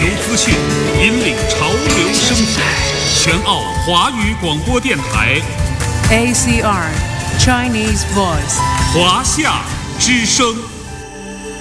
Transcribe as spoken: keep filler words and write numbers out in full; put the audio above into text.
球资讯，引领潮流生活。全澳华语广播电台 A C R Chinese Voice 华夏之声。